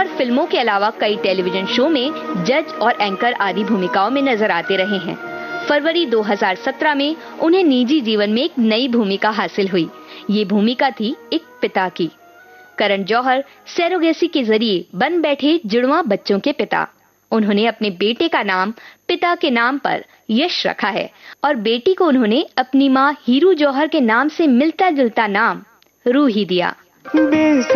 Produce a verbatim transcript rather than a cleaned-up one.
जौहर फिल्मों के अलावा कई टेलीविजन शो में जज और एंकर आदि भूमिकाओं में नजर आते रहे हैं। फरवरी दो हज़ार सत्रह में उन्हें निजी जीवन में एक नई भूमिका हासिल हुई। ये भूमिका थी एक पिता की। करण जौहर सरोगेसी के जरिए बन बैठे जुड़वां बच्चों के पिता। उन्होंने अपने बेटे का नाम पिता के नाम पर यश रखा है और बेटी को उन्होंने अपनी मां हीरू जौहर के नाम से मिलता जुलता नाम रूही दिया।